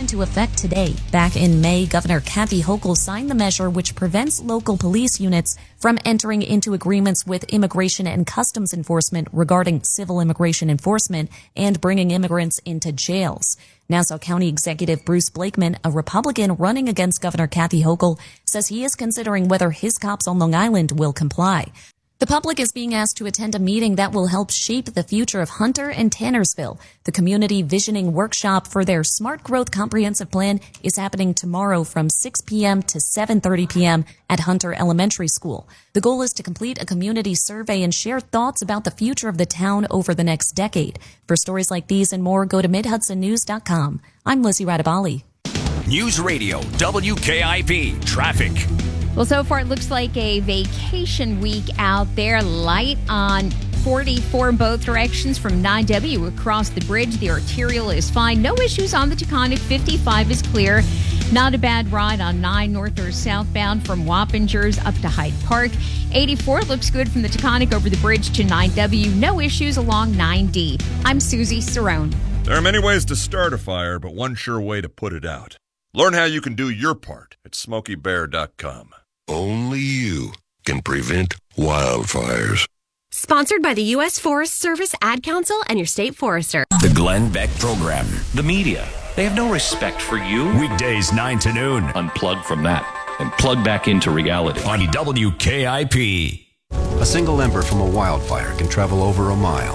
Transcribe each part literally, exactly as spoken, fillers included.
into effect today. Back in May, Governor Kathy Hochul signed the measure which prevents local police units from entering into agreements with Immigration and Customs Enforcement regarding civil immigration enforcement and bringing immigrants into jails. Nassau County Executive Bruce Blakeman, a Republican running against Governor Kathy Hochul, says he is considering whether his cops on Long Island will comply. The public is being asked to attend a meeting that will help shape the future of Hunter and Tannersville. The community visioning workshop for their Smart Growth Comprehensive Plan is happening tomorrow from six p.m. to seven thirty p.m. at Hunter Elementary School. The goal is to complete a community survey and share thoughts about the future of the town over the next decade. For stories like these and more, go to mid hudson news dot com. I'm Lizzie Radabali. News Radio W K I P Traffic. Well, so far it looks like a vacation week out there. Light on forty-four in both directions from nine W across the bridge. The arterial is fine. No issues on the Taconic. fifty-five is clear. Not a bad ride on nine north or southbound from Wappingers up to Hyde Park. eighty-four looks good from the Taconic over the bridge to nine W. No issues along nine D. I'm Susie Cerrone. There are many ways to start a fire, but one sure way to put it out. Learn how you can do your part at smoky bear dot com. Only you can prevent wildfires. Sponsored by the U S Forest Service, Ad Council, and your state forester. The Glenn Beck Program. The media, they have no respect for you. Weekdays nine to noon. Unplug from that and plug back into reality. On W K I P. A single ember from a wildfire can travel over a mile.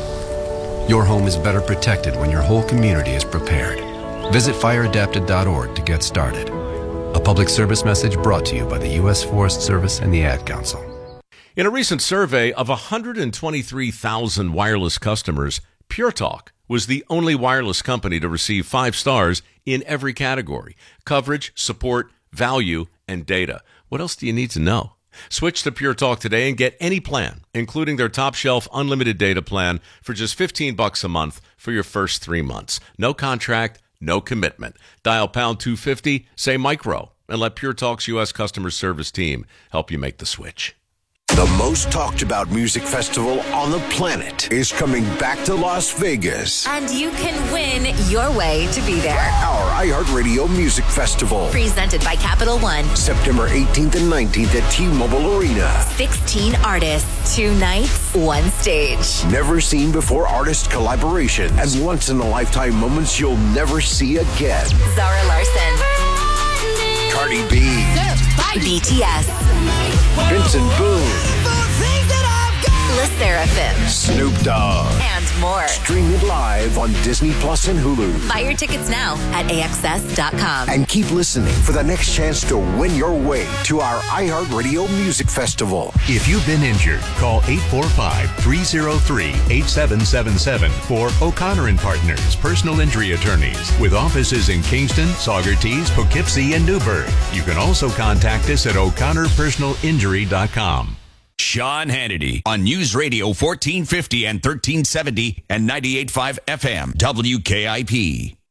Your home is better protected when your whole community is prepared. Visit fire adapted dot org to get started. A public service message brought to you by the U S Forest Service and the Ad Council. In a recent survey of one hundred twenty-three thousand wireless customers, Pure Talk was the only wireless company to receive five stars in every category: coverage, support, value, and data. What else do you need to know? Switch to Pure Talk today and get any plan, including their top shelf unlimited data plan for just fifteen bucks a month for your first three months. No contract, no commitment. Dial pound two fifty, say micro, and let Pure Talk's U S customer service team help you make the switch. The most talked about music festival on the planet is coming back to Las Vegas. And you can win your way to be there. Our iHeartRadio Music Festival. Presented by Capital One. September eighteenth and nineteenth at T-Mobile Arena. sixteen artists, two nights, one stage. Never seen before artist collaboration and once-in-a-lifetime moments you'll never see again. Zara Larson. Cardi B. B T S. Vincent Boone. Le Seraphim. Snoop Dogg. And more. Stream it live on Disney Plus and Hulu. Buy your tickets now at A X S dot com. And keep listening for the next chance to win your way to our iHeartRadio Music Festival. If you've been injured, call eight four five, three oh three, eight seven seven seven for O'Connor and Partners Personal Injury Attorneys with offices in Kingston, Saugerties, Poughkeepsie, and Newburgh. You can also contact us at o'connor personal injury dot com. Sean Hannity on News Radio fourteen fifty and thirteen seventy and ninety-eight point five F M W K I P.